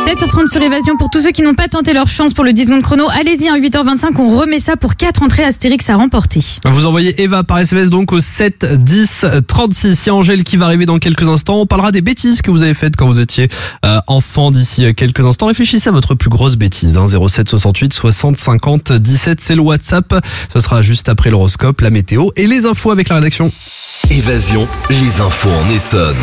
7h30 sur Évasion. Pour tous ceux qui n'ont pas tenté leur chance pour le 10 secondes chrono, allez-y, 8h25, on remet ça pour 4 entrées Astérix à remporter. Vous envoyez Eva par SMS donc au 7 10 36. Il y a Angèle qui va arriver dans quelques instants. On parlera des bêtises que vous avez faites quand vous étiez enfant d'ici quelques instants. Réfléchissez à votre plus grosse bêtise. 07 68 60 50 17, c'est le WhatsApp. Ce sera juste après l'horoscope, la météo et les infos avec la rédaction. Évasion, les infos en Essonne.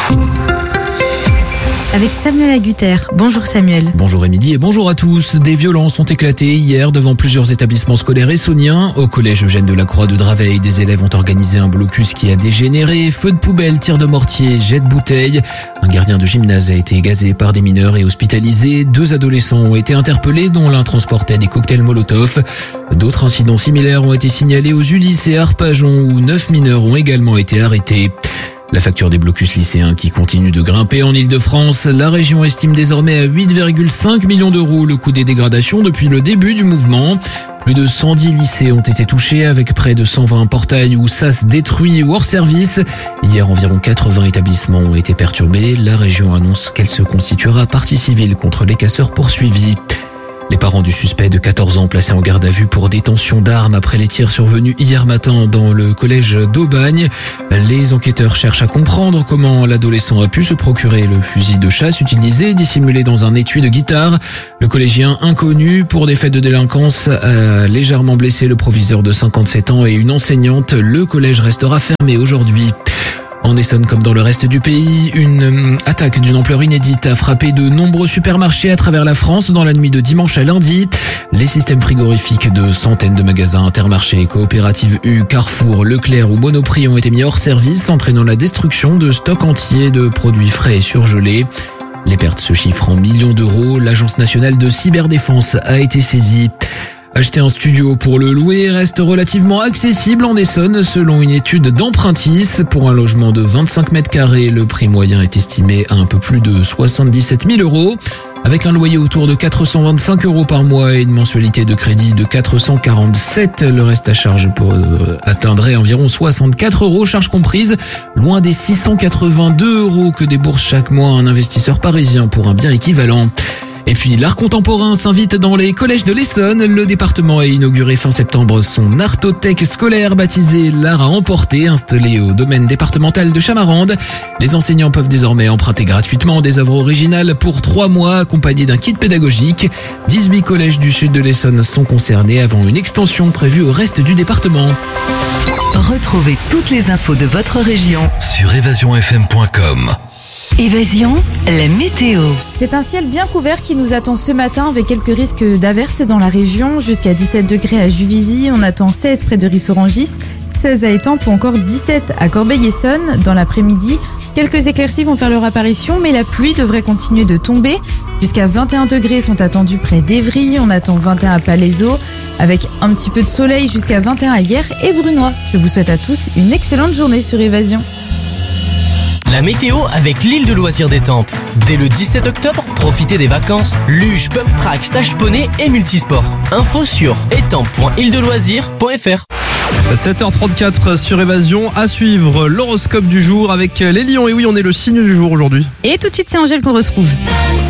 Avec Samuel Agutter. Bonjour Samuel. Bonjour Émilie et bonjour à tous. Des violences ont éclaté hier devant plusieurs établissements scolaires essonniens. Au collège Eugène Delacroix de Draveil, des élèves ont organisé un blocus qui a dégénéré. Feux de poubelle, tirs de mortier, jets de bouteilles. Un gardien de gymnase a été gazé par des mineurs et hospitalisé. 2 adolescents ont été interpellés, dont l'un transportait des cocktails Molotov. D'autres incidents similaires ont été signalés aux Ulysses et Arpajon où 9 mineurs ont également été arrêtés. La facture des blocus lycéens qui continue de grimper en Ile-de-France. La région estime désormais à 8,5 millions d'euros le coût des dégradations depuis le début du mouvement. Plus de 110 lycées ont été touchés avec près de 120 portails ou sas détruits ou hors service. Hier, environ 80 établissements ont été perturbés. La région annonce qu'elle se constituera partie civile contre les casseurs poursuivis. Les parents du suspect de 14 ans placés en garde à vue pour détention d'armes après les tirs survenus hier matin dans le collège d'Aubagne. Les enquêteurs cherchent à comprendre comment l'adolescent a pu se procurer le fusil de chasse utilisé dissimulé dans un étui de guitare. Le collégien inconnu pour des faits de délinquance a légèrement blessé le proviseur de 57 ans et une enseignante. Le collège restera fermé aujourd'hui. En Essonne comme dans le reste du pays, une attaque d'une ampleur inédite a frappé de nombreux supermarchés à travers la France dans la nuit de dimanche à lundi. Les systèmes frigorifiques de centaines de magasins Intermarché, Coopérative U, Carrefour, Leclerc ou Monoprix ont été mis hors service, entraînant la destruction de stocks entiers de produits frais et surgelés. Les pertes se chiffrent en millions d'euros. L'Agence nationale de cyberdéfense a été saisie. Acheter un studio pour le louer reste relativement accessible en Essonne selon une étude d'Empruntis. Pour un logement de 25 mètres carrés, le prix moyen est estimé à un peu plus de 77 000 euros. Avec un loyer autour de 425 euros par mois et une mensualité de crédit de 447, le reste à charge atteindrait environ 64 euros, charges comprises, loin des 682 euros que débourse chaque mois un investisseur parisien pour un bien équivalent. Et puis l'art contemporain s'invite dans les collèges de l'Essonne. Le département a inauguré fin septembre son artothèque scolaire baptisé l'art à emporter, installé au domaine départemental de Chamarande. Les enseignants peuvent désormais emprunter gratuitement des œuvres originales pour 3 mois accompagnées d'un kit pédagogique. 18 collèges du sud de l'Essonne sont concernés avant une extension prévue au reste du département. Retrouvez toutes les infos de votre région Sur évasionfm.com. Évasion, la météo. C'est un ciel bien couvert qui nous attend ce matin avec quelques risques d'averses dans la région. Jusqu'à 17 degrés à Juvisy, on attend 16 près de Rissorangis, 16 à Étampes ou encore 17 à Corbeil-Essonnes. Dans l'après-midi, quelques éclaircies vont faire leur apparition, mais la pluie devrait continuer de tomber. Jusqu'à 21 degrés sont attendus près d'Évry, on attend 21 à Palaiseau, avec un petit peu de soleil jusqu'à 21 à Hyères et Brunois. Je vous souhaite à tous une excellente journée sur Évasion. La météo avec l'île de loisirs d'Étampes. Dès le 17 octobre, profitez des vacances. Luge, pump track, stage poney et multisport. Info sur étampes.îledeloisirs.fr. 7h34 sur Évasion, à suivre l'horoscope du jour avec les lions. Et oui, on est le signe du jour aujourd'hui. Et tout de suite, c'est Angèle qu'on retrouve.